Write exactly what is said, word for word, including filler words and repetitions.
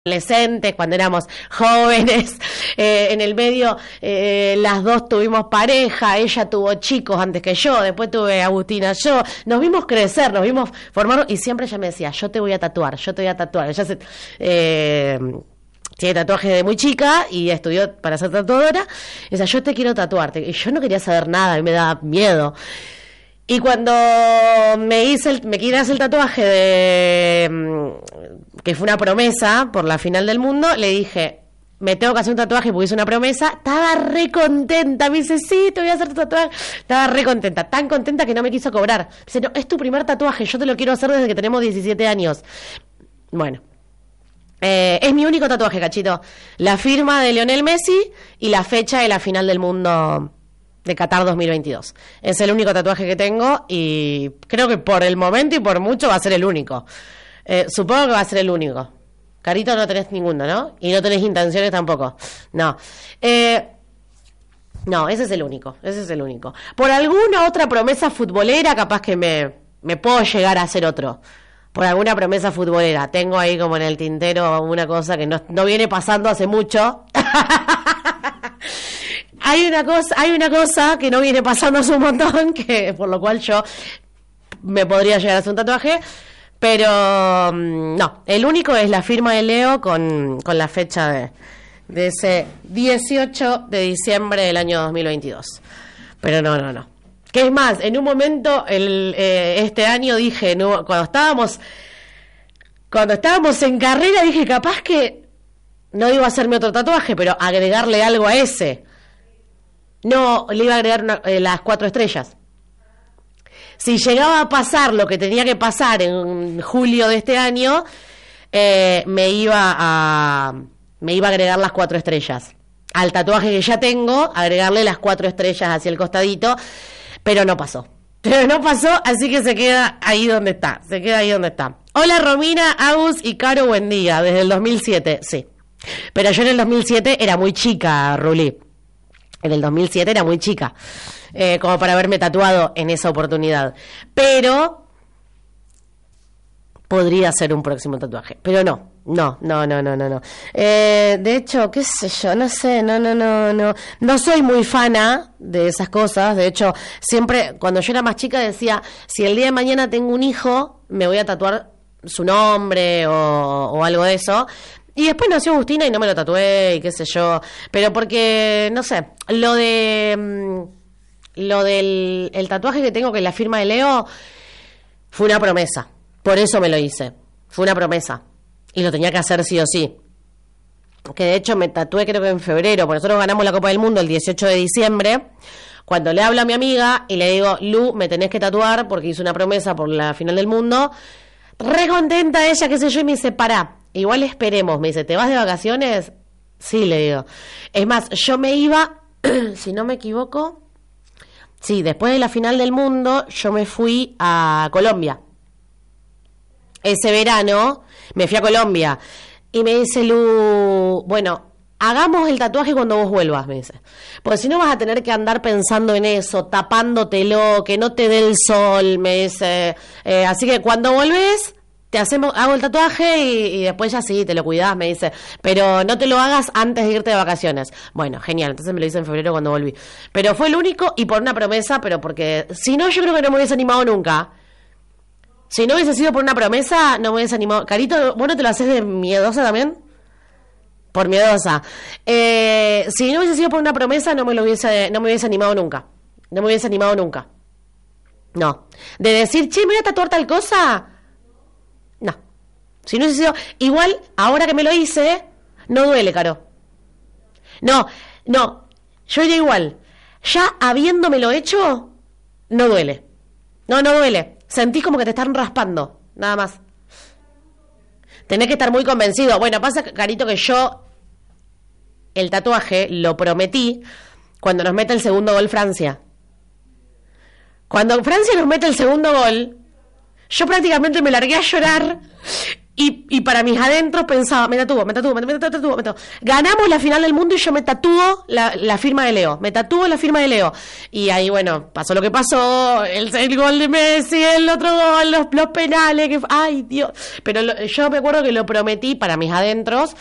adolescentes, cuando éramos jóvenes, eh, en el medio eh, las dos tuvimos pareja, ella tuvo chicos antes que yo, después tuve a Agustina yo, nos vimos crecer, nos vimos formar, y siempre ella me decía, yo te voy a tatuar, yo te voy a tatuar, ella se, eh, tiene tatuaje de muy chica y estudió para ser tatuadora, y decía, yo te quiero tatuarte, y yo no quería saber nada, a mí me daba miedo. Y cuando me hice el, me quise hacer el tatuaje de que fue una promesa por la final del mundo, le dije, me tengo que hacer un tatuaje porque hice una promesa, estaba re contenta, me dice, sí, te voy a hacer tu tatuaje, estaba re contenta, tan contenta que no me quiso cobrar. Me dice, no, es tu primer tatuaje, yo te lo quiero hacer desde que tenemos diecisiete años. Bueno, eh, es mi único tatuaje, cachito, la firma de Lionel Messi y la fecha de la final del mundo de Qatar dos mil veintidós. Es el único tatuaje que tengo y creo que por el momento y por mucho va a ser el único. Eh, supongo que va a ser el único. Carito, no tenés ninguno, ¿no? Y no tenés intenciones tampoco. No. Eh, no, ese es el único. Ese es el único. Por alguna otra promesa futbolera, capaz que me, me puedo llegar a hacer otro. Por alguna promesa futbolera. Tengo ahí como en el tintero una cosa que no, no viene pasando hace mucho. Hay una cosa, hay una cosa que no viene pasando hace un montón, que por lo cual yo me podría llegar a hacer un tatuaje, pero no, el único es la firma de Leo con, con la fecha de, de ese dieciocho de diciembre del año dos mil veintidós. Pero no, no, no. Que es más, en un momento el, eh, este año dije, no, cuando estábamos cuando estábamos en carrera dije, capaz que no iba a hacerme otro tatuaje, pero agregarle algo a ese. No, le iba a agregar una, eh, las cuatro estrellas. Si llegaba a pasar lo que tenía que pasar en julio de este año, eh, me iba a me iba a agregar las cuatro estrellas. Al tatuaje que ya tengo, agregarle las cuatro estrellas hacia el costadito, pero no pasó. Pero no pasó, así que se queda ahí donde está. Se queda ahí donde está. Hola Romina, Agus y Caro, buen día. Desde el dos mil siete, sí. Pero yo en el dos mil siete era muy chica, Ruli. En el dos mil siete era muy chica, eh, como para haberme tatuado en esa oportunidad. Pero podría ser un próximo tatuaje. Pero no, no, no, no, no, no, no. Eh, de hecho, qué sé yo, no sé, no, no, no, no. No soy muy fana de esas cosas. De hecho, siempre, cuando yo era más chica decía, si el día de mañana tengo un hijo, me voy a tatuar su nombre o, o algo de eso. Y después nació Agustina y no me lo tatué y qué sé yo, pero porque, no sé, lo de lo del el tatuaje que tengo, que es la firma de Leo, fue una promesa, por eso me lo hice, fue una promesa, y lo tenía que hacer sí o sí, que de hecho me tatué creo que en febrero, porque nosotros ganamos la Copa del Mundo el dieciocho de diciembre, cuando le hablo a mi amiga y le digo, Lu, me tenés que tatuar porque hice una promesa por la final del mundo, re contenta ella, qué sé yo, y me dice, pará, igual esperemos, me dice, ¿te vas de vacaciones? Sí, le digo. Es más, yo me iba, si no me equivoco, sí, después de la final del mundo, yo me fui a Colombia. Ese verano me fui a Colombia. Y me dice Lu, bueno, hagamos el tatuaje cuando vos vuelvas, me dice. Porque si no vas a tener que andar pensando en eso, tapándotelo, que no te dé el sol, me dice. Eh, así que cuando volvés, te hacemos, hago el tatuaje y, y después ya sí, te lo cuidás, me dice, pero no te lo hagas antes de irte de vacaciones. Bueno, genial, entonces me lo hice en febrero cuando volví. Pero fue el único y por una promesa, pero porque si no, yo creo que no me hubiese animado nunca. Si no hubiese sido por una promesa, no me hubiese animado. Carito, ¿vos no te lo haces de miedosa también? Por miedosa. Eh, si no hubiese sido por una promesa, no me lo hubiese, no me hubiese animado nunca. No me hubiese animado nunca. No. De decir, che, me voy a tatuar tal cosa. No, si no hubiese sido igual, ahora que me lo hice, no duele, Caro. No, no, yo iría igual. Ya habiéndomelo hecho, no duele. No, no duele. Sentís como que te están raspando, nada más. Tenés que estar muy convencido. Bueno, pasa, Carito, que yo el tatuaje lo prometí cuando nos mete el segundo gol Francia. Cuando Francia nos mete el segundo gol, yo prácticamente me largué a llorar Y, y para mis adentros pensaba, me tatúo, me tatúo, me tatúo, me tatúo, me tatúo. Ganamos la final del mundo y yo me tatúo la, la firma de Leo. Me tatúo la firma de Leo. Y ahí, bueno, pasó lo que pasó. El, el gol de Messi, el otro gol, los, los penales. Que, ay, Dios. Pero lo, yo me acuerdo que lo prometí para mis adentros.